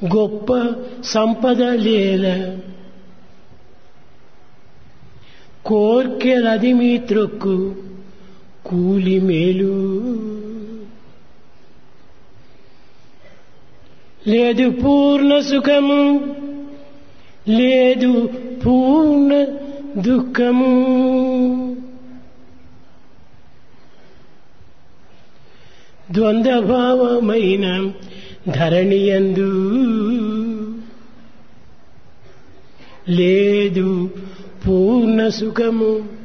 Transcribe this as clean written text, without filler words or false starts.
గొప్ప సంపద లేల కోర్కెలది మీ త్రొక్కు కూలి మేలు లేదు పూర్ణ సుఖము లేదు పూర్ణ దుఃఖము ద్వంద్వభావమైన ధరణియందు లేదు పూర్ణ సుఖము.